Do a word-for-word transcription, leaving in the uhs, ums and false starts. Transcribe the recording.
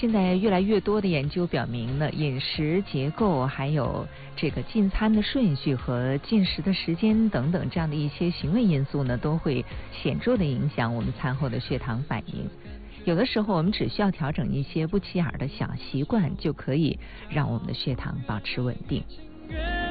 现在越来越多的研究表明呢，饮食结构还有这个进餐的顺序和进食的时间等等这样的一些行为因素呢，都会显著的影响我们餐后的血糖反应。有的时候我们只需要调整一些不起眼的小习惯，就可以让我们的血糖保持稳定。